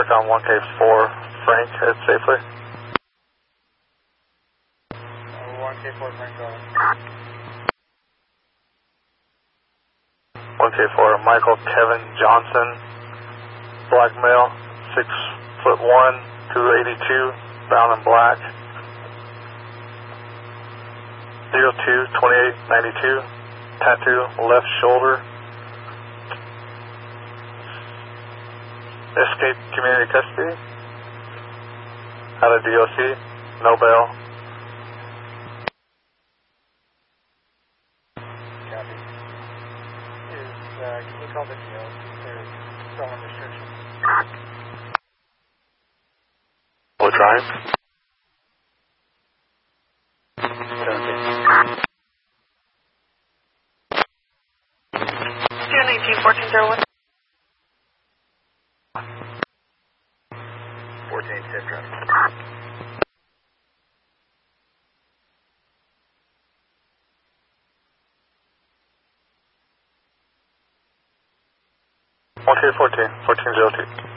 work on 1K4, Frank, head safely. 1K4, Frank, go ahead. 1K4, Michael Kevin Johnson, black male, 6'1", 282, brown and black. 02-2892, tattoo, left shoulder. Escape community custody. Out of DOC, no bail. Copy. Can you call the jail? There's stolen restrictions. We're trying. 219-1401. 14, safe traffic. 1K14, 1402.